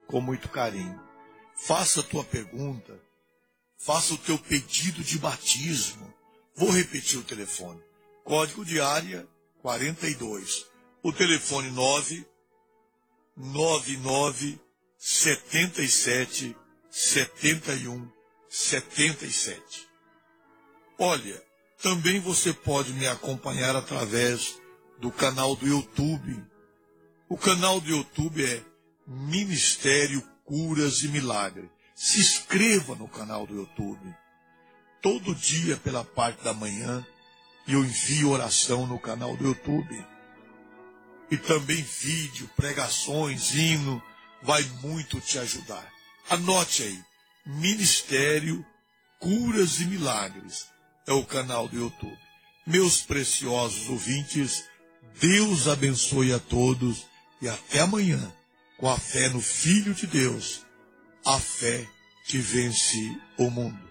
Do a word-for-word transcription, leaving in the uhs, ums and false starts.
com muito carinho. Faça a tua pergunta, faça o teu pedido de batismo. Vou repetir o telefone. Código de área quarenta e dois. O telefone nove nove nove sete sete sete um sete sete. Olha, também você pode me acompanhar através do canal do YouTube. O canal do YouTube é Ministério Curas e Milagres. Se inscreva no canal do YouTube. Todo dia, pela parte da manhã, eu envio oração no canal do YouTube. E também vídeo, pregações, hino, vai muito te ajudar. Anote aí, Ministério Curas e Milagres é o canal do YouTube. Meus preciosos ouvintes, Deus abençoe a todos e até amanhã, com a fé no Filho de Deus, a fé que vence o mundo.